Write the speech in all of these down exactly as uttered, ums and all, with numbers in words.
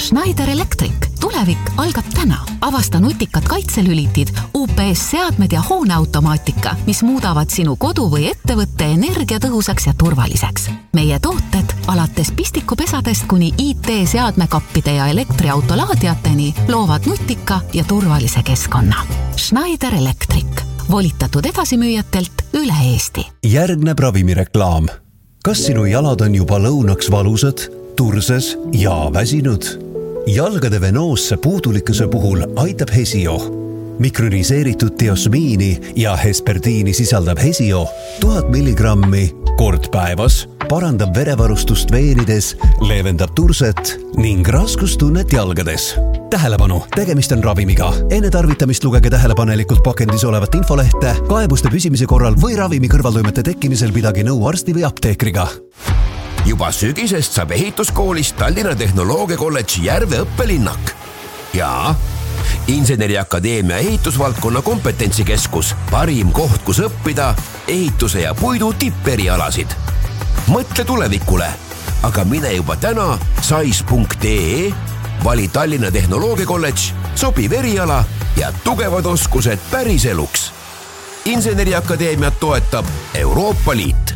Schneider Electric. Tulevik algab täna. Avasta nutikad kaitselülitid, U P S-seadmed ja hooneautomaatika, mis muudavad sinu kodu või ettevõtte energiatõhusaks ja turvaliseks. Meie tooted alates pistikupesadest kuni I T-seadmekappide ja elektriautolaadiateni loovad nutika ja turvalise keskkonna. Schneider Electric. Volitatud edasimüüjatelt üle Eesti. Järgneb ravimireklaam. Kas sinu jalad on juba lõunaks valusad, turses ja väsinud? Jalgade venoosse puudulikkuse puhul aitab Hesio. Mikroniseeritud diosmiini ja hesperdiini sisaldab Hesio tuhat milligrammi kord päevas, parandab verevarustust veenides, leevendab turset ning raskustunnet jalgades. Tähelepanu, tegemist on ravimiga. Enne tarvitamist lugege tähelepanelikult pakendis olevat infolehte, kaebuste püsimise korral või ravimi kõrvaltoimete tekkimisel pidage nõu arsti või apteekriga. Juba sügisest saab ehituskoolist Tallinna Tehnoloogia Kolledži Järve õppelinnak. Ja Inseneriakadeemia ehitusvaldkonna kompetentsikeskus, parim koht, kus õppida ehituse ja puidu tipperialasid. Mõtle tulevikule, aga mine juba täna sais punkt ee, vali Tallinna Tehnoloogia Kolledž, sobiv eriala ja tugevad oskused päris eluks. Inseneriakadeemiat toetab Euroopa Liit.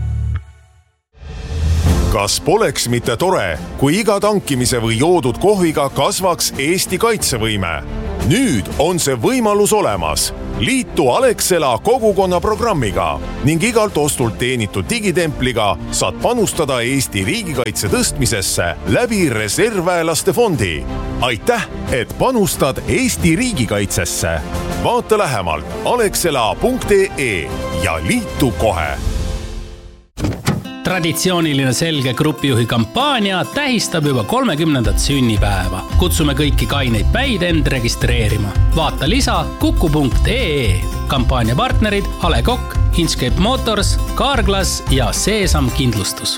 Kas poleks mitte tore, kui iga tankimise või joodud kohviga kasvaks Eesti kaitsevõime? Nüüd on see võimalus olemas. Liitu Alexela kogukonna programmiga ning igalt ostult teenitud digitempliga saad panustada Eesti riigikaitse tõstmisesse läbi reservväelaste fondi. Aitäh, et panustad Eesti riigikaitsesse. Vaata lähemalt alexela punkt ee ja liitu kohe. Traditsiooniline selge grupijuhi kampaania tähistab juba kolmekümnendat sünnipäeva. Kutsume kõiki kaineid päid end registreerima. Vaata lisa kuku punkt ee. Kampaania partnerid Ale Kokk, Inscape Motors, Carglass ja Seesam kindlustus.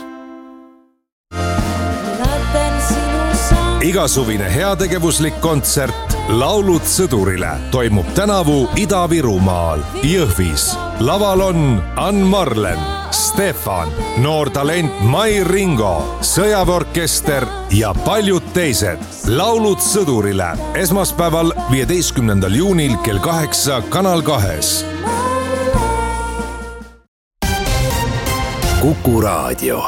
Igasuvine heategevuslik kontsert Laulud sõdurile toimub tänavu Ida-Virumaal, Jõhvis. Laval on Ann Marlen, Stefan, noor talent Mai Ringo, sõjaväeorkester ja paljud teised. Laulud sõdurile esmaspäeval viieteistkümnendal juunil kell kaheksa Kanal kahes. Kuku Raadio.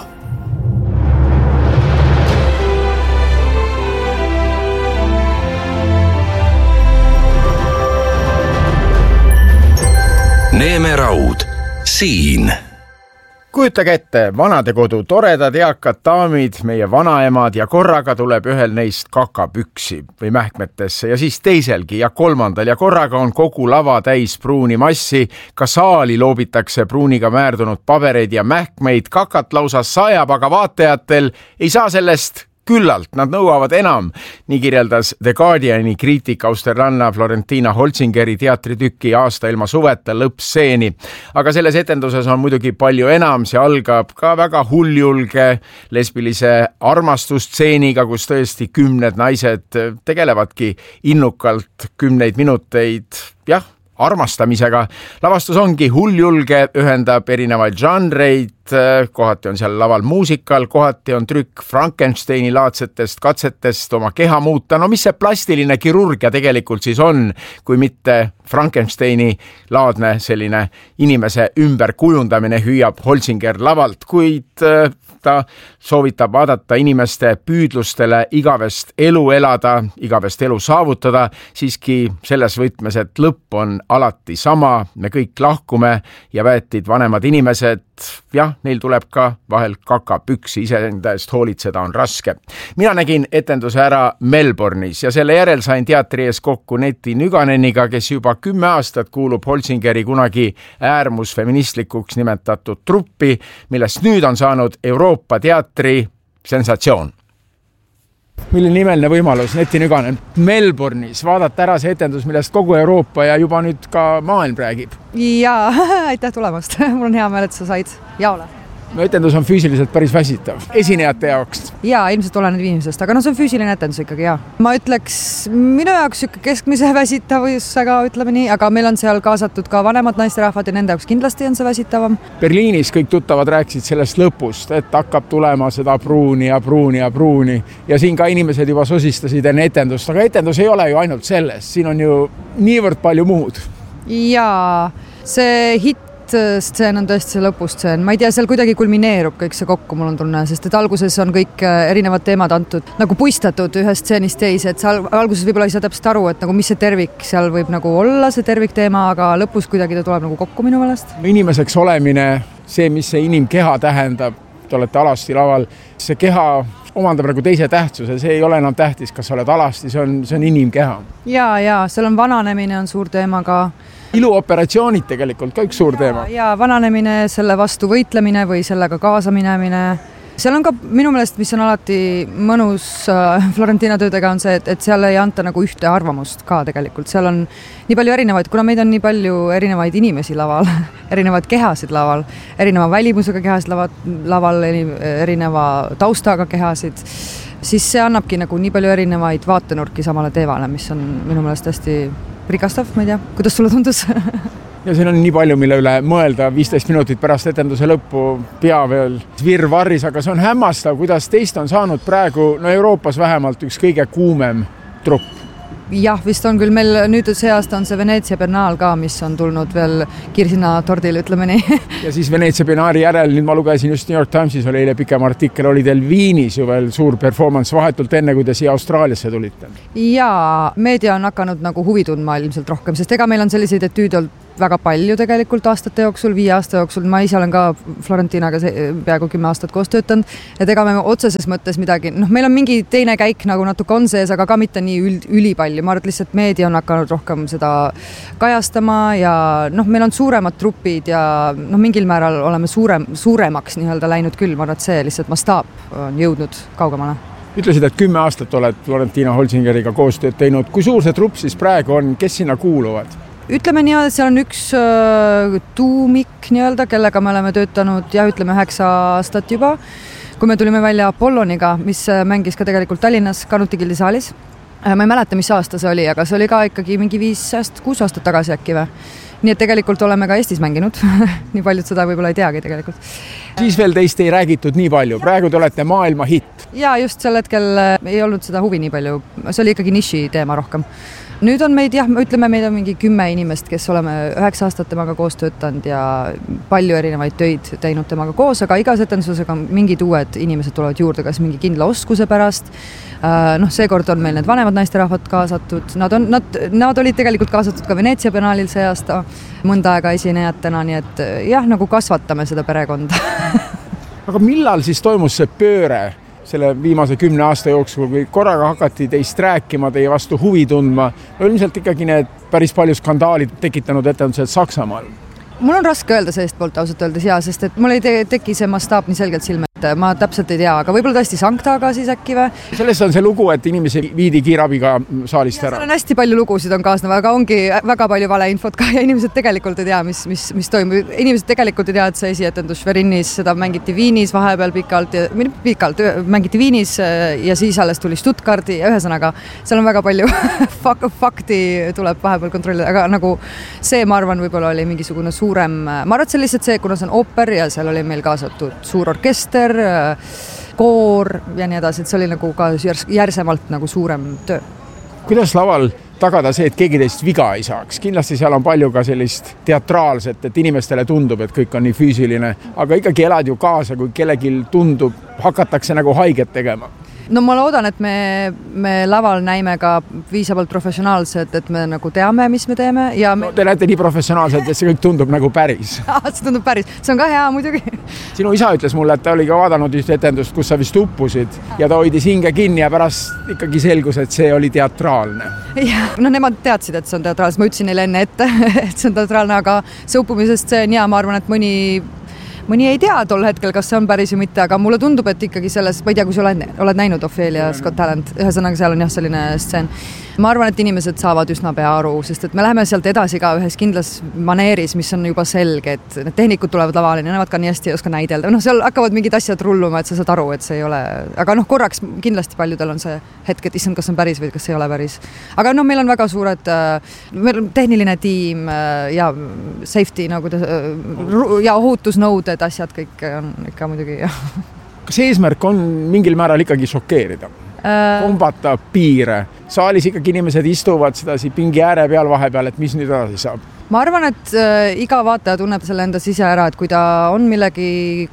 Neeme Raud, siin. Kujutage ette, vanadekodu, toredad eakad daamid, meie vanaemad ja korraga tuleb ühel neist kakapüksi või mähkmetesse ja siis teiselgi ja kolmandal ja korraga on kogu lava täis pruuni massi, ka saali loobitakse pruuniga määrdunud pabereid ja mähkmeid, kakat lausa sajab, aga vaatajatel ei saa sellest küllalt, nad nõuavad enam. Nii kirjeldas The Guardiani kriitik austerlanna Florentina Holzingeri teatritükki Aasta ilma suveta lõppseeni. Aga selles etenduses on muidugi palju enam, see algab ka väga hulljulge lesbilise armastustseeniga, kus tõesti kümned naised tegelevadki innukalt kümneid minuteid, jah, armastamisega. Lavastus ongi hulljulge, ühendab erinevaid žanreid, kohati on seal laval muusikal, kohati on trükk Frankensteini laadsetest katsetest oma keha muuta. No mis see plastiline kirurgia tegelikult siis on, kui mitte Frankensteini laadne selline inimese ümberkujundamine, hüüab Holzinger lavalt, kuid ta soovitab vaadata inimeste püüdlustele igavest elu elada, igavest elu saavutada, siiski selles võtmes, et lõpp on alati sama, me kõik lahkume ja väetid vanemad inimesed, jah, neil tuleb ka vahel kakapüksi, iseenda eest hoolitseda on raske. Mina nägin etenduse ära Melbourne'is ja selle järel sain teatri ees kokku Neti Nüganeniga, kes juba kümme aastat kuulub Holzingeri kunagi äärmusfeministlikuks nimetatud truppi, millest nüüd on saanud Euroopa teatri sensatsioon. Milline nimeline võimalus, Neti Nüganen, Melbourne'is vaadata ära see etendus, millest kogu Euroopa ja juba nüüd ka maailm räägib. Jaa, aitäh tulemast. Mul on hea meel, et sa said jaole. no etendus on füüsiliselt päris väsitav esinejate jaoks. Jaa, ilmselt oleneb inimesest, aga no see on füüsiline etendus ikkagi, jaa. Ma ütleks minu jaoks ikka keskmise väsitavusega, ütleme nii, aga meil on seal kaasatud ka vanemad naisterahvad ja nende jaoks kindlasti on see väsitavam. Berliinis kõik tuttavad rääkisid sellest lõpust, et hakkab tulema seda pruuni ja pruuni ja pruuni ja siin ka inimesed juba sosistasid enne etendust, aga etendus ei ole ju ainult sellest, siin on ju niivõrd palju muud. Jaa, see hit-stseen on tõesti see lõpustseen. Ma ei tea, seal kuidagi kulmineerub kõik see kokku, mul on tunne, sest et alguses on kõik erinevad teemad antud nagu puistatud ühest stseenist teise, et seal alguses võib-olla ei saa täpselt aru, et nagu mis see tervik seal võib nagu olla, see tervikteema, aga lõpus kuidagi ta tuleb nagu kokku minu meelest. Inimeseks olemine, see, mis see inimkeha tähendab, te olete alasti laval, see keha omandab nagu teise tähtsuse, see ei ole enam tähtis, kas sa oled alasti, see on, see on inimkeha. Jaa, jaa, seal on vananemine on suur teema ka. Iluoperatsioonid tegelikult ka üks suur ja, teema. Jaa, vananemine, selle vastu võitlemine või sellega kaasaminemine. Seal on ka minu meelest, mis on alati mõnus Florentina töödega on see, et, et seal ei anta nagu ühte arvamust ka tegelikult. Seal on nii palju erinevaid, kuna meid on nii palju erinevaid inimesi laval, erinevaid kehasid laval, erineva välimusega kehasid laval, laval, erineva taustaga kehasid, siis see annabki nagu nii palju erinevaid vaatenurki samale teevale, mis on minu meelest hästi rikastav, ma ei tea, kuidas sulle tundus? Ja siin on nii palju, mille üle mõelda viisteist minutit pärast etenduse lõppu pea veel virvarris, aga see on hämmastav, kuidas teist on saanud praegu, no Euroopas vähemalt üks kõige kuumem trupp. Jah, vist on küll, meil nüüd see aasta on see Veneetsia Biennaal ka, mis on tulnud veel kirsina tordil, ütleme nii. Ja siis Veneetsia Biennaali järel, nüüd ma lugesin just New York Timesis, oli eile pikem artikkel, oli teil Viinis ju veel suur performance vahetult enne, kui te siia Austraaliasse tulite. Jaa, meedia on hakanud nagu huvi tundma ilmselt rohkem, sest ega meil on selliseid etüüde olnud väga palju tegelikult aastate jooksul, viie aasta jooksul, ma ise olen ka Florentinaga peaaegu kümme aastat koos töötanud, et ega me otseses mõttes midagi, noh, meil on mingi teine käik nagu natuke on sees, aga ka mitte nii üld, ülipalju, ma arvan, et lihtsalt meedia on hakanud rohkem seda kajastama ja noh, meil on suuremad trupid ja noh, mingil määral oleme suurem, suuremaks nii-öelda läinud küll, ma arvan, et see lihtsalt mastaap on jõudnud kaugemale. Ütlesid, et kümme aastat oled Florentina Holzingeriga koostööd teinud, kui suur see trupp siis praegu on, kes sinna kuuluvad? Ütleme nii, et seal on üks äh, tuumik nii-öelda, kellega me oleme töötanud ja ütleme üheksa aastat juba, kui me tulime välja Apolloniga, mis mängis ka tegelikult Tallinnas Kanuti Gildi saalis. Äh, ma ei mäleta, mis aasta see oli, aga see oli ka ikkagi mingi viis, kuus aastat tagasi äkki või. Nii et tegelikult oleme ka Eestis mänginud. Nii paljud seda võib-olla ei teagi tegelikult. Siis veel teist ei räägitud nii palju. Praegu te olete maailma hitt. Ja just sel hetkel ei olnud seda huvi nii palju. See oli ikkagi niši teema rohkem. Nüüd on meid, jah, ütleme, meid on mingi kümme inimest, kes oleme üheksa aastat temaga koos töötanud ja palju erinevaid töid teinud temaga koos, aga igas etendusega mingid uued inimesed tulevad juurde, kas mingi kindla oskuse pärast. Noh, seekord on meil need vanemad naisterahvad kaasatud. Nad, on, nad, nad olid tegelikult kaasatud ka Veneetsia Biennaalil see aasta mõnda aega esinejatena, nii et jah, nagu kasvatame seda perekonda. Aga millal siis toimus see pööre? Selle viimase kümne aasta jooksul, kui korraga hakati teist rääkima, teie vastu huvi tundma, no ilmselt ikkagi need päris palju skandaalid tekitanud etendused Saksamaal. Mul on raske öelda sellist poolt ausalt öeldes ja, sest et mul ei te- teki see mastaap nii selgelt silme, et ma täpselt ei tea, aga võib-olla tõesti Sanktaga siis äkki või? Sellest on see lugu, et inimesi viidi kiirabiga saalist ära. Seal on hästi palju lugusid on kaasneva, aga ongi väga palju valeinfot ka ja inimesed tegelikult ei tea, mis, mis, mis toimub. Inimesed tegelikult ei tea, et see esietendus Šverinnis, seda mängiti Viinis vahepeal pikalt, ja, pikalt mängiti Viinis ja siis alles tuli Stuttgardi ja ühesõnaga seal on väga palju fakti tuleb vahepeal kontrollida, aga nagu see, ma arvan, võib-olla oli mingisugune suur suurem, ma arvan, et see lihtsalt see, kuna see on ooper ja seal oli meil kaasatud suur orkester, koor ja nii edasi, et see oli nagu ka järsemalt nagu suurem töö. Kuidas laval tagada see, et keegi teist viga ei saaks? Kindlasti seal on palju ka sellist teatraalset, et inimestele tundub, et kõik on nii füüsiline, aga ikkagi elad ju kaasa, kui kellelgi tundub, hakatakse nagu haiget tegema. No ma loodan, et me, me laval näime ka viisavalt professionaalsed, et me nagu teame, mis me teeme. Ja me... no, te näete nii professionaalselt, et see kõik tundub nagu päris. See tundub päris. See on ka hea muidugi. Sinu isa ütles mulle, et ta oli ka vaadanud üht etendust, kus sa vist uppusid ja ta hoidis hinge kinni ja pärast ikkagi selgus, et see oli teatraalne. Ja, no nemad teadsid, et see on teatraalne. Ma ütlesin neile enne ette, et see on teatraalne, aga see uppumisest see on ja ma arvan, et mõni Mõni ei tea tol hetkel, kas see on päris või mitte, aga mulle tundub, et ikkagi selles, ma ei tea, kui sa oled, oled näinud Ophelia's Got Talent, ühesõnaga seal on jah selline stseen. ma arvan, et inimesed saavad üsna pea aru, sest et me läheme sealt edasi ka ühes kindlas maneeris, mis on juba selge, et need tehnikud tulevad lavale, nemad ka nii hästi ei oska näidelda. Noh, seal hakkavad mingid asjad rulluma, et sa saad aru, et see ei ole, aga noh, korraks kindlasti paljudel on see hetk, et issand, kas on päris või kas ei ole päris. Aga noh, meil on väga suured, meil on tehniline tiim ja safety nagu ja ohutusnõuded, asjad kõik on ikka muidugi. Kas eesmärk on mingil määral ikkagi šokeerida? Kombata piire. Saalis ikkagi inimesed istuvad sedasi pingi ääre peal vahepeal, et mis nüüd edasi saab? Ma arvan, et iga vaataja tunneb selle enda sise ära, et kui ta on millegi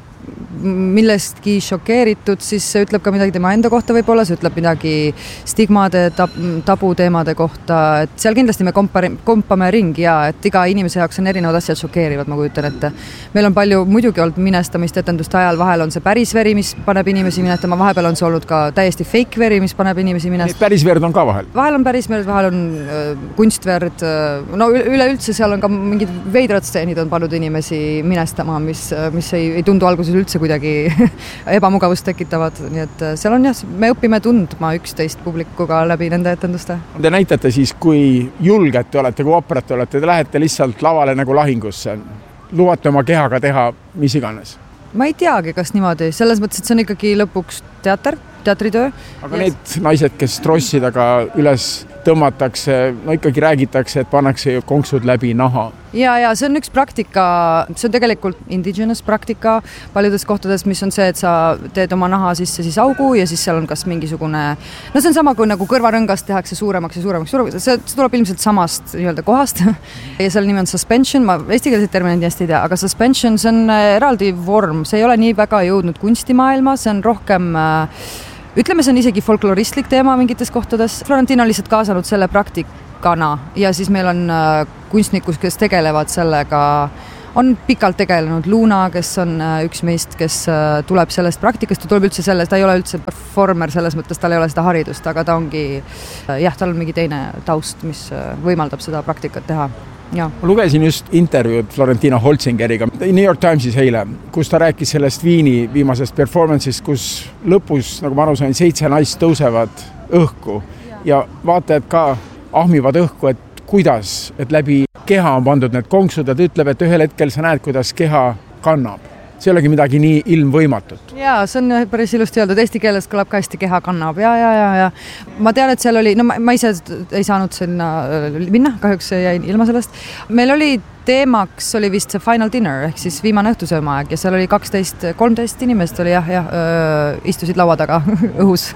millestki šokeeritud, siis see ütleb ka midagi tema enda kohta võib-olla, see ütleb midagi stigmade, tab, tabuteemade kohta, et seal kindlasti me kompari, kompame ringi ja et iga inimese jaoks on erinevad asjad šokeerivad, ma kujutan ette. Meil on palju muidugi olnud minestamist etenduste ajal, vahel on see päris veri, mis paneb inimesi minetama, vahepeal on see olnud ka täiesti fake veri, mis paneb inimesi minestama. Päris verd on ka vahel? Vahel on päris verd, vahel on äh, kunstverd, no üleüldse seal on ka mingid veidrad steenid on pannud inimesi minestama, mis, mis ei, ei tundu alguses üldse kuidagi ebamugavust tekitavad, nii et seal on jah, me õpime tundma üksteist publikuga läbi nende etenduste. Te näitate siis, kui julged te olete, kui operat te olete, te lähete lihtsalt lavale nagu lahingusse, lubate oma kehaga teha mis iganes? Ma ei teagi, kas niimoodi, selles mõttes, et see on ikkagi lõpuks teater, teatritöö. Aga yes. Need naised, kes trossidega üles tõmmatakse, no ikkagi räägitakse, et pannakse ju konksud läbi naha. Ja, ja see on üks praktika, see on tegelikult indigenous praktika paljudes kohtades, mis on see, et sa teed oma naha sisse siis augu ja siis seal on kas mingisugune, no see on sama kui nagu kõrvarõngast tehakse suuremaks ja suuremaks, suuremaks. See, see tuleb ilmselt samast nii-öelda kohast ja seal nimi on suspension, ma eestikeelseid termineid hästi ei tea, aga suspension, see on eraldi vorm, see ei ole nii väga jõudnud kunstimaailma, see on rohkem ütleme, see on isegi folkloristlik teema mingites kohtades. Florentina on lihtsalt kaasanud selle praktikana ja siis meil on kunstnikus, kes tegelevad sellega, on pikalt tegelenud Luna, kes on üks meist, kes tuleb sellest praktikast, ta tuleb üldse sellest, ta ei ole üldse performer selles mõttes, tal ei ole seda haridust, aga ta ongi, jah, tal on mingi teine taust, mis võimaldab seda praktikat teha. Ja. Ma lugesin just intervjuud Florentina Holzingeriga New York Timesis eile, kus ta rääkis sellest Viini viimasest performance'ist, kus lõpus, nagu ma aru sain, seitse naist tõusevad õhku ja vaatajad ka ahmivad õhku, et kuidas, et läbi keha on pandud need konksud ja ta ütleb, et ühel hetkel sa näed, kuidas keha kannab. See ei olegi midagi nii ilmvõimatut. Jaa, see on päris ilusti öeldud, eesti keeles kõlab ka hästi keha kannab ja, ja, ja, ja. Ma tean, et seal oli, no ma, ma ise ei saanud sinna minna, kahjuks jäin ilma sellest. Meil oli teemaks, oli vist see Final Dinner, ehk siis viimane õhtusöömaaeg ja seal oli kaksteist, kolmteist inimest oli jah, jah, öö, istusid laua taga õhus.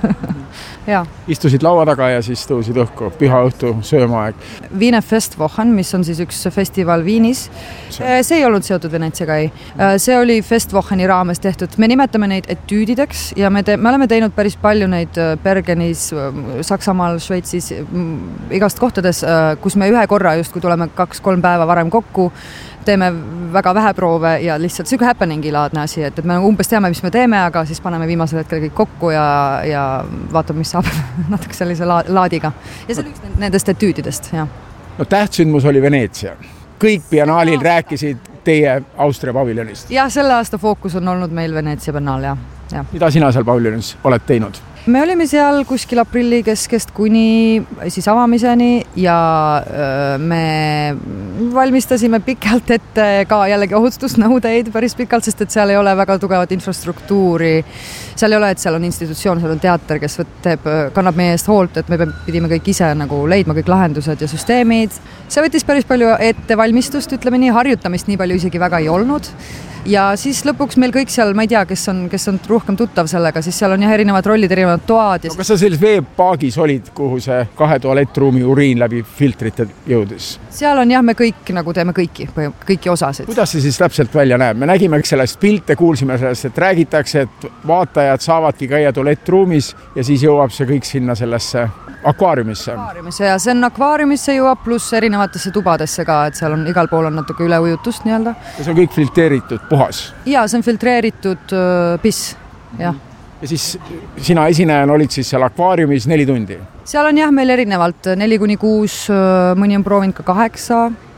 Ja. Istusid laua taga ja siis tõusid õhku, püha õhtu söömaaeg. Viine Festwochen, mis on siis üks festival Viinis. See ei olnud seotud Venetsiaga, ei. See oli Festwocheni raames tehtud. Me nimetame neid etüüdideks ja me, te, me oleme teinud päris palju neid Bergenis, Saksamaal, Šveitsis, igast kohtades, kus me ühe korra just, kui tuleme kaks-kolm päeva varem kokku, teeme väga vähe proove ja lihtsalt siuke happeningi laadne asi, et, et me umbes teame, mis me teeme, aga siis paneme viimasel hetkel kõik kokku ja, ja vaatame, mis saab natuke sellise laadiga. Ja see on üks nendest etüüdidest, jah. No tähtsündmus oli Veneetsia. Kõik biennaalil rääkisid teie Austria paviljonist. Jah, selle aasta fookus on olnud meil Veneetsia biennaal, jah. Ja. Mida sina seal paviljonis oled teinud? Me olime seal kuskil aprilli keskest kuni siis avamiseni ja me valmistasime pikalt ette ka jällegi ohutusnõudeid päris pikalt, sest et seal ei ole väga tugevat infrastruktuuri. Seal ei ole, et seal on institutsioon, seal on teater, kes teeb, kannab meie eest hoolt, et me pidime kõik ise nagu leidma kõik lahendused ja süsteemid. See võttis päris palju ettevalmistust, ütleme nii, harjutamist nii palju isegi väga ei olnud. Ja siis lõpuks meil kõik seal, ma ei tea, kes on, kes on rohkem tuttav sellega, siis seal on jah erinevad rollid, erinevad toad. Ja no, kas sa selles veepaagis olid, kuhu see kahe tualettruumi uriin läbi filtrite jõudis? Seal on jah, me kõik nagu teeme kõiki, kõiki osasid. Kuidas see siis täpselt välja näeb? Me nägime sellest pilte, kuulsime sellest, et räägitakse, et vaatajad saavadki käia tualettruumis ja siis jõuab see kõik sinna sellesse akvaariumisse. Akvaariumisse ja see on akvaariumisse jõuab pluss erinevatesse tubadesse ka, et seal on igal pool on natuke üleujutust nii-öelda. Ja see on kõik filtreeritud, puhas? Jaa, see on filtreeritud uh, piss, jah. Ja siis sina esinejana olid siis seal akvaariumis neli tundi? Seal on jah meil erinevalt neli kuni kuus, mõni on proovinud ka kaheksa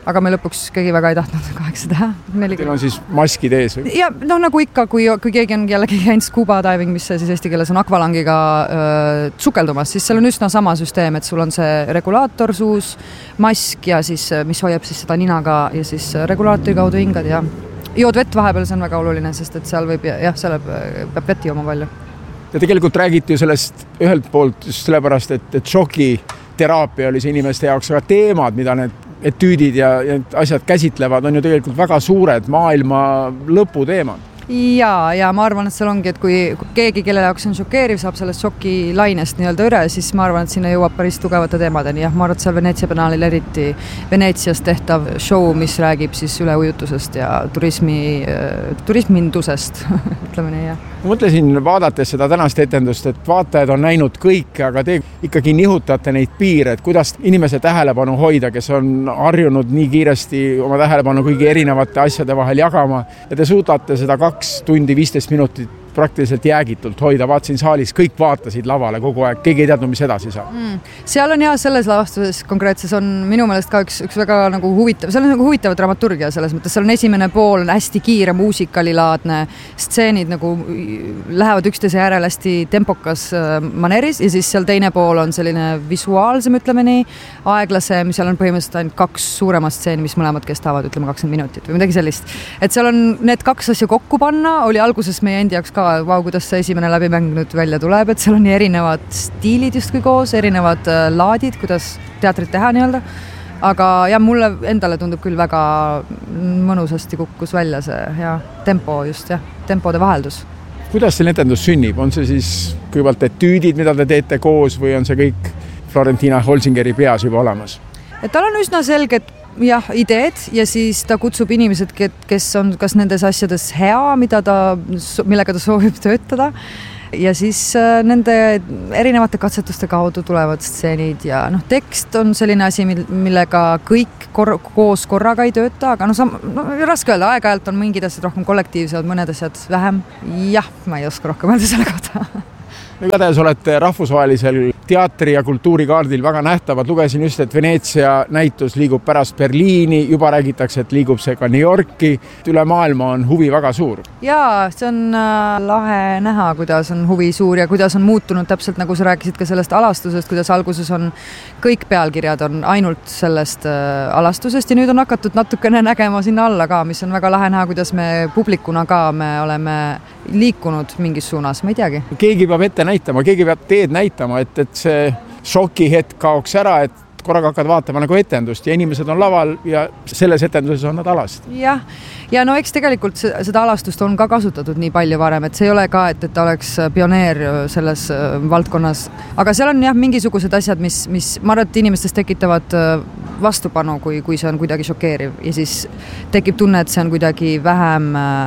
aga me lõpuks keegi väga ei tahtnud kaheksa teha. Teil on siis maskid ees või? Ja noh, nagu ikka, kui, kui keegi on jällegi käinud scuba diving, mis siis eesti keeles on akvalangiga öö, sukeldumas, siis seal on üsna sama süsteem, et sul on see regulaator suus, mask ja siis, mis hoiab siis seda ninaga ja siis regulaatori kaudu hingad ja jood vett vahepeal, see on väga oluline, sest et seal võib, jah, seal peab vett jooma palju. Ja tegelikult räägiti ju sellest ühelt poolt just sellepärast, et, et šoki teraapia oli see inimeste jaoks, aga teemad, mida need etüüdid ja, ja asjad käsitlevad, on ju tegelikult väga suured maailma lõpu teemad. Ja, ja ma arvan, et seal ongi, et kui keegi, kelle jaoks on šokeeriv, saab sellest šoki lainest nii-öelda üle, siis ma arvan, et sinna jõuab päris tugevate teemadeni. Jah, ma arvan, et seal Veneetsia penaalil eriti Veneetsias tehtav show, mis räägib siis üleujutusest ja turismi, turismindusest, ütleme nii, jah. Ma mõtlesin vaadates seda tänast etendust, et vaatajad on näinud kõike, aga te ikkagi nihutate neid piire, et kuidas inimese tähelepanu hoida, kes on harjunud nii kiiresti oma tähelepanu kõigi erinevate asjade vahel jagama ja te suudate seda kaks tundi viisteist minutit praktiliselt jäägitult hoida, vaatasin saalis, kõik vaatasid lavale kogu aeg, keegi ei teadnud, mis edasi saab. Mm. Seal on jah, selles lavastuses konkreetses on minu meelest ka üks, üks väga nagu huvitav, seal on nagu huvitav dramaturgia selles mõttes, seal on esimene pool hästi kiire muusikalilaadne stseenid nagu lähevad üksteise järel hästi tempokas maneeris ja siis seal teine pool on selline visuaalsem, ütleme nii, aeglasem, seal on põhimõtteliselt ainult kaks suuremat stseeni, mis mõlemad kestavad, ütleme kakskümmend minutit või midagi sellist. Et seal on need kaks asja kokku panna, oli alguses meie endi jaoks ka vau, kuidas see esimene läbimäng nüüd välja tuleb, et seal on nii erinevad stiilid justkui koos, erinevad laadid, kuidas teatrit teha nii-öelda. Aga ja mulle endale tundub küll väga mõnusasti kukkus välja see ja tempo just, jah, tempode vaheldus. Kuidas see etendus sünnib? On see siis kõigepealt etüüdid, mida te teete koos või on see kõik Florentina Holzingeri peas juba olemas? Et tal on üsna selged jah, ideed ja siis ta kutsub inimesed, kes on kas nendes asjades hea, mida ta, millega ta soovib töötada ja siis nende erinevate katsetuste kaudu tulevad stseenid ja noh, tekst on selline asi, millega kõik kor- koos korraga ei tööta, aga no, sam- no raske öelda, aeg-ajalt on mingid asjad rohkem kollektiivsed, mõned asjad vähem. Jah, ma ei oska rohkem öelda selle kohta. Igatahes olete rahvusvahelisel teatri- ja kultuurikaardil väga nähtavad. Lugesin just, et Veneetsia näitus liigub pärast Berliini, juba räägitakse, et liigub see ka New Yorki. Üle maailma on huvi väga suur. Jaa, see on äh, lahe näha, kuidas on huvi suur ja kuidas on muutunud täpselt nagu sa rääkisid ka sellest alastusest, kuidas alguses on kõik pealkirjad on ainult sellest äh, alastusest ja nüüd on hakatud natukene nägema sinna alla ka, mis on väga lahe näha, kuidas me publikuna ka me oleme liikunud mingis suunas, ma ei teagi. Keegi peab ette näitama, keegi peab teed näitama, et, et see šoki hetk kaoks ära, et korraga hakkad vaatama nagu etendust ja inimesed on laval ja selles etenduses on nad alast. Jah, ja no eks tegelikult seda alastust on ka kasutatud nii palju varem, et see ei ole ka, et, et ta oleks pioneer selles valdkonnas, aga seal on jah mingisugused asjad, mis, mis ma arvan, et inimestes tekitavad vastupanu, kui, kui see on kuidagi šokeeriv ja siis tekib tunne, et see on kuidagi vähem,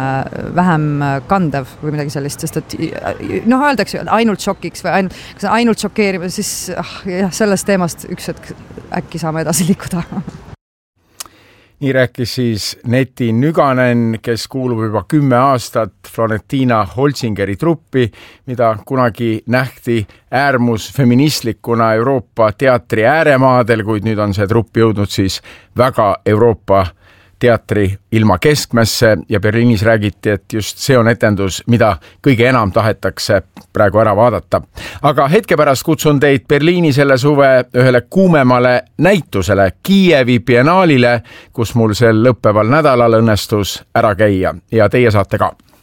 vähem kandev või midagi sellist, sest et noh, öeldakse ainult šokiks või ainult, ainult šokeeriv, siis ah, jah, sellest teemast üks hetk äkki saame edasi liikuda. Nii rääkis siis Neti Nüganen, kes kuulub juba kümme aastat Florentina Holzingeri truppi, mida kunagi nähti äärmusfeministlikuna Euroopa teatri ääremaadel, kuid nüüd on see trupp jõudnud siis väga Euroopa teatri ilma keskmesse ja Berliinis räägiti, et just see on etendus, mida kõige enam tahetakse praegu ära vaadata. Aga hetke pärast kutsun teid Berliini selle suve ühele kuumemale näitusele Kiievi biennaalile, kus mul sel lõppeval nädalal õnnestus ära käia ja teie saate ka.